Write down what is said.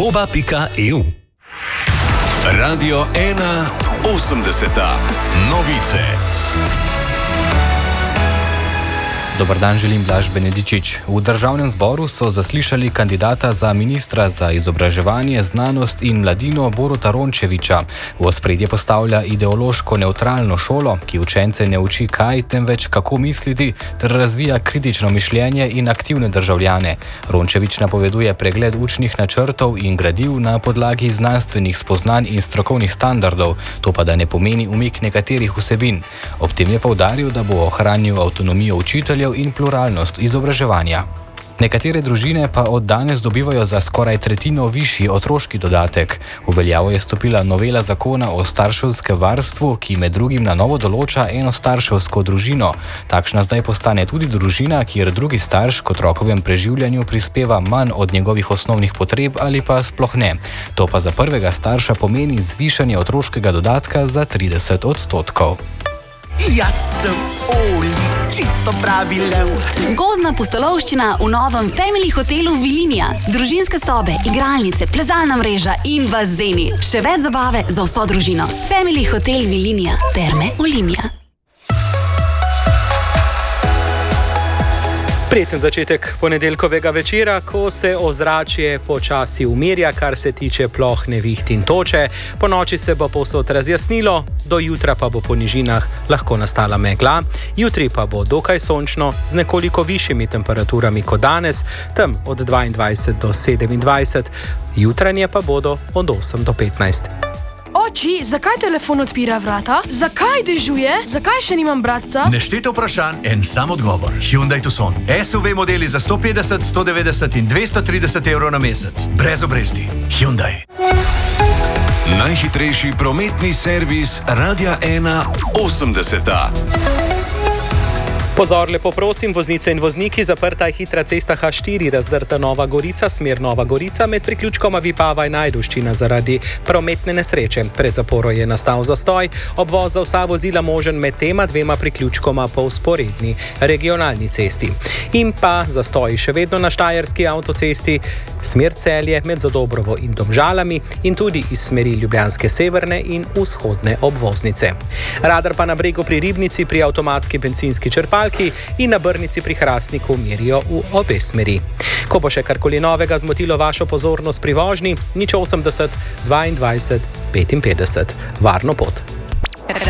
goba.eu. Radio 1 80. Novice. Dobar dan, želim Blaž Benedičič. V Državnem zboru so zaslišali kandidata za ministra za izobraževanje, znanost in mladino Boruta Rončevića. V ospredje postavlja ideološko nevtralno šolo, ki učence ne uči kaj, temveč kako misliti, ter razvija kritično mišljenje in aktivne državljane. Rončević napoveduje pregled učnih načrtov in gradiv na podlagi znanstvenih spoznanj in strokovnih standardov, to pa da ne pomeni umik nekaterih vsebin. Ob tem je poudaril, da bo ohranil avtonomijo učiteljev in pluralnost izobraževanja. Nekatere družine pa od danes dobivajo za skoraj tretjino višji otroški dodatek. V veljavo je stopila novela zakona o starševskem varstvu, ki med drugim na novo določa enostarševsko družino. Takšna zdaj postane tudi družina, kjer drugi starš k otrokovem preživljanju prispeva manj od njegovih osnovnih potreb ali pa sploh ne. To pa za prvega starša pomeni zvišanje otroškega dodatka za 30%. Jaz sem Oli, čisto pravi lev. Gozdna pustolovščina v novem Family hotelu Vilinija. Družinske sobe, igralnice, plezalna mreža in bazeni. Še več zabave za vso družino. Family hotel Vilinija. Terme Olimia. Prijeten začetek ponedeljkovega večera, ko se ozračje počasi umirja, kar se tiče ploh, neviht in toče. Po noči se bo povsod razjasnilo, do jutra pa bo po nižinah lahko nastala megla. Jutri pa bo dokaj sončno, z nekoliko višjimi temperaturami kot danes, tam od 22 do 27, jutranje pa bodo od 8 do 15. Oči, zakaj telefon odpira vrata? Zakaj dežuje? Zakaj še nimam bratca? Nešteto vprašanj, en sam odgovor. Hyundai Tucson. SUV modeli za 150, 190 in 230 evrov na mesec. Brez obresti. Hyundai. Najhitrejši prometni servis Radia 1 80. Pozor, lepo prosim, voznice in vozniki, zaprta je hitra cesta H4, razdrta Nova Gorica, smer Nova Gorica, med priključkoma Vipava in Ajdovščina zaradi prometne nesreče. Pred zaporo je nastal zastoj, obvoz za vsa vozila možen med tema dvema priključkoma po vzporedni regionalni cesti. In pa zastoj še vedno na Štajerski avtocesti, smer Celje med Zadobrovo in Domžalami in tudi iz smeri Ljubljanske severne in vzhodne obvoznice. Radar pa na Bregu pri Ribnici pri avtomatski bencinski črpalki in na Brnici pri Hrastniku merijo v obe smeri. Ko bo še karkoli novega zmotilo vašo pozornost pri vožnji, 080 22 55. Varno pot.